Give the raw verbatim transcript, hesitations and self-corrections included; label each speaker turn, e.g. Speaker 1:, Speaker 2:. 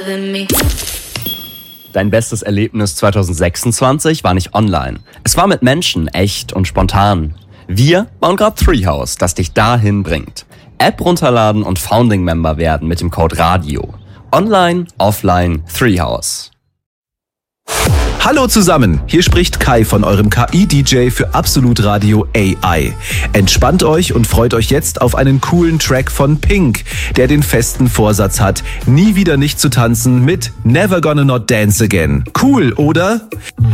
Speaker 1: Dein bestes Erlebnis zwanzig sechsundzwanzig war nicht online. Es war mit Menschen, echt und spontan. Wir bauen gerade Treehouse, das dich dahin bringt. App runterladen und Founding-Member werden mit dem Code RADIO. Online, offline, Treehouse.
Speaker 2: Hallo zusammen, hier spricht Kai von eurem K I-D J für Absolut Radio A I. Entspannt euch und freut euch jetzt auf einen coolen Track von Pink, der den festen Vorsatz hat, nie wieder nicht zu tanzen mit Never Gonna Not Dance Again. Cool, oder?